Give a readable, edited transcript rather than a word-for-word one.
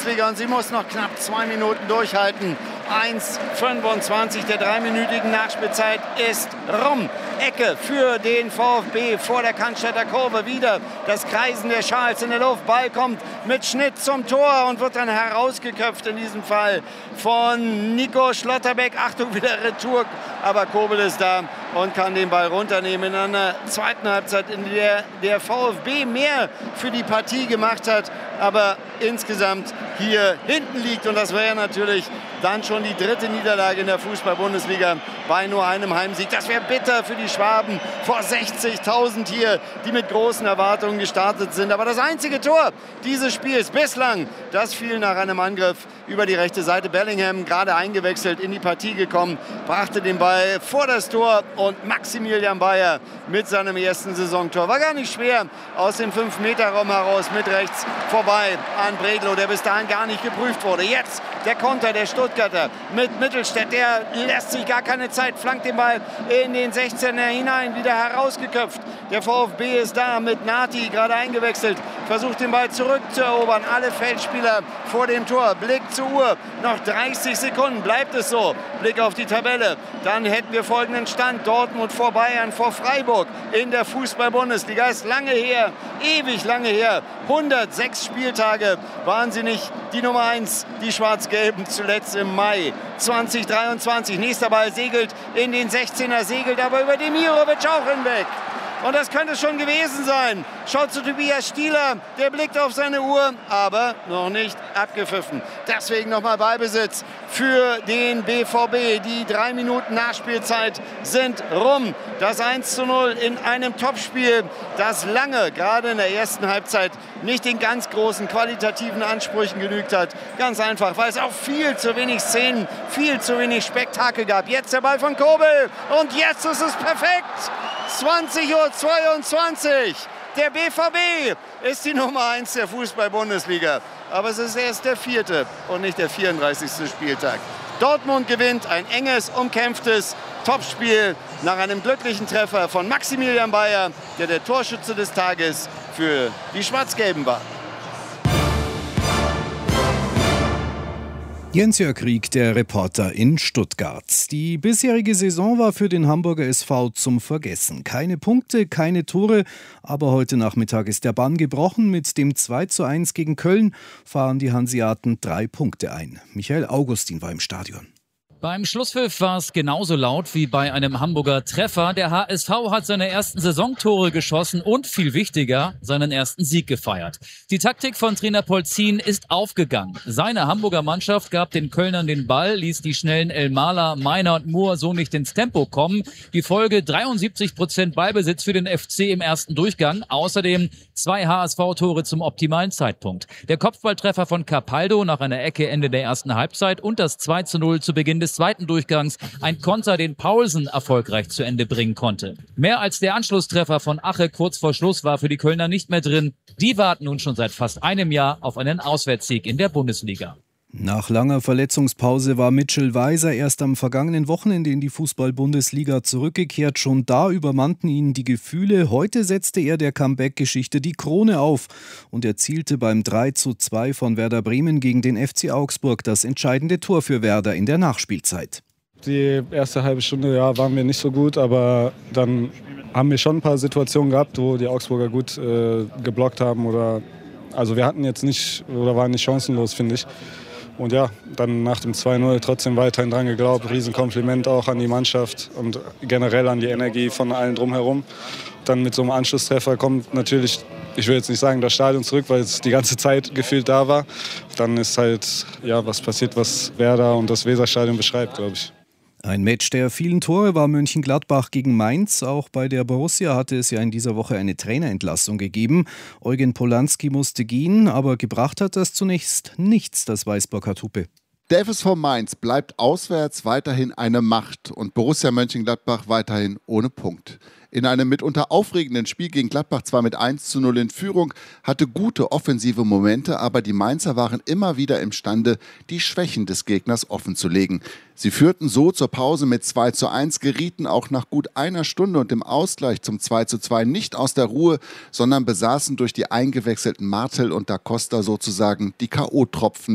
Bundesliga und sie muss noch knapp 2 Minuten durchhalten. 1:25 der 3-minütigen Nachspielzeit ist rum. Ecke für den VfB vor der Cannstatter Kurve. Wieder das Kreisen der Schals in der Luft. Ball kommt mit Schnitt zum Tor und wird dann herausgeköpft in diesem Fall von Nico Schlotterbeck. Achtung, wieder Retour, aber Kobel ist da und kann den Ball runternehmen in einer zweiten Halbzeit, in der der VfB mehr für die Partie gemacht hat, aber insgesamt hier hinten liegt. Und das wäre natürlich dann schon die 3. Niederlage in der Fußball-Bundesliga bei nur einem Heimsieg. Das wäre bitter für die Schwaben vor 60.000 hier, die mit großen Erwartungen gestartet sind. Aber das einzige Tor dieses Spiels bislang, das fiel nach einem Angriff über die rechte Seite. Bellingham, gerade eingewechselt, in die Partie gekommen, brachte den Ball vor das Tor und Maximilian Bayer mit seinem ersten Saisontor. War gar nicht schwer, aus dem 5-Meter-Raum heraus mit rechts vorbei an Bredlow, der bis dahin gar nicht geprüft wurde. Jetzt der Konter der Stuttgarter mit Mittelstädt, der lässt sich gar keine Zeit, flankt den Ball in den 16er hinein, wieder herausgeköpft. Der VfB ist da mit Nati, gerade eingewechselt, versucht den Ball zurückzuerobern. Alle Feldspieler vor dem Tor, Blick zur Uhr, noch 30 Sekunden, bleibt es so. Blick auf die Tabelle, dann hätten wir folgenden Stand: Dortmund vor Bayern, vor Freiburg in der Fußball-Bundesliga. Ist lange her, ewig lange her, 106 Spieltage waren sie nicht die Nummer 1, die Schwarz-Gelben, zuletzt im Mai 2023. Nächster Ball segelt in den 16er, segelt aber über Demirovic auch hinweg. Und das könnte schon gewesen sein. Schaut zu Tobias Stieler, der blickt auf seine Uhr, aber noch nicht abgepfiffen. Deswegen nochmal Ballbesitz für den BVB. Die 3 Minuten Nachspielzeit sind rum. Das 1:0 in einem Topspiel, das lange, gerade in der ersten Halbzeit, nicht den ganz großen qualitativen Ansprüchen genügt hat. Ganz einfach, weil es auch viel zu wenig Szenen, viel zu wenig Spektakel gab. Jetzt der Ball von Kobel und jetzt ist es perfekt. 20:22 Uhr. Der BVB ist die Nummer 1 der Fußball-Bundesliga. Aber es ist erst der 4. und nicht der 34. Spieltag. Dortmund gewinnt ein enges, umkämpftes Topspiel nach einem glücklichen Treffer von Maximilian Bayer, der Torschütze des Tages für die Schwarz-Gelben war. Jens-Jörg Krieg, der Reporter in Stuttgart. Die bisherige Saison war für den Hamburger SV zum Vergessen. Keine Punkte, keine Tore, aber heute Nachmittag ist der Bann gebrochen. Mit dem 2:1 gegen Köln fahren die Hanseaten 3 Punkte ein. Michael Augustin war im Stadion. Beim Schlusspfiff war es genauso laut wie bei einem Hamburger Treffer. Der HSV hat seine ersten Saisontore geschossen und, viel wichtiger, seinen ersten Sieg gefeiert. Die Taktik von Trainer Polzin ist aufgegangen. Seine Hamburger Mannschaft gab den Kölnern den Ball, ließ die schnellen Elmaler, Meiner und Moore so nicht ins Tempo kommen. Die Folge: 73% Ballbesitz für den FC im ersten Durchgang. Außerdem 2 HSV-Tore zum optimalen Zeitpunkt. Der Kopfballtreffer von Capaldo nach einer Ecke Ende der ersten Halbzeit und das 2:0 zu Beginn des zweiten Durchgangs, ein Konter, den Paulsen erfolgreich zu Ende bringen konnte. Mehr als der Anschlusstreffer von Ache kurz vor Schluss war für die Kölner nicht mehr drin. Die warten nun schon seit fast einem Jahr auf einen Auswärtssieg in der Bundesliga. Nach langer Verletzungspause war Mitchell Weiser erst am vergangenen Wochenende in die Fußball-Bundesliga zurückgekehrt. Schon da übermannten ihn die Gefühle. Heute setzte er der Comeback-Geschichte die Krone auf und erzielte beim 3:2 von Werder Bremen gegen den FC Augsburg das entscheidende Tor für Werder in der Nachspielzeit. Die erste halbe Stunde waren wir nicht so gut, aber dann haben wir schon ein paar Situationen gehabt, wo die Augsburger gut geblockt haben. Also wir hatten jetzt nicht oder waren nicht chancenlos, finde ich. Und ja, dann nach dem 2:0 trotzdem weiterhin dran geglaubt. Riesenkompliment auch an die Mannschaft und generell an die Energie von allen drumherum. Dann mit so einem Anschlusstreffer kommt natürlich, ich will jetzt nicht sagen das Stadion zurück, weil es die ganze Zeit gefühlt da war. Dann ist halt was passiert, was Werder und das Weserstadion beschreibt, glaube ich. Ein Match der vielen Tore war Mönchengladbach gegen Mainz. Auch bei der Borussia hatte es ja in dieser Woche eine Trainerentlassung gegeben. Eugen Polanski musste gehen, aber gebracht hat das zunächst nichts, das weiß Burkhard Hupe. Der FSV Mainz bleibt auswärts weiterhin eine Macht und Borussia Mönchengladbach weiterhin ohne Punkt. In einem mitunter aufregenden Spiel gegen Gladbach zwar mit 1:0 in Führung, hatte gute offensive Momente, aber die Mainzer waren immer wieder imstande, die Schwächen des Gegners offenzulegen. Sie führten so zur Pause mit 2:1, gerieten auch nach gut einer Stunde und dem Ausgleich zum 2:2 nicht aus der Ruhe, sondern besaßen durch die eingewechselten Martel und Da Costa sozusagen die K.O.-Tropfen